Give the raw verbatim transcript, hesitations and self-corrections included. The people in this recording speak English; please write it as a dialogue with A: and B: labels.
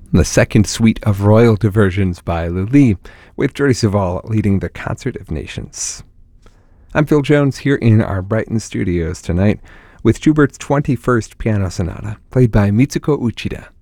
A: the second suite of royal diversions by Lully, with Jordi Savall leading the Concert of Nations. I'm Phil Jones here in our Brighton studios tonight with Schubert's twenty-first Piano Sonata, played by Mitsuko Uchida.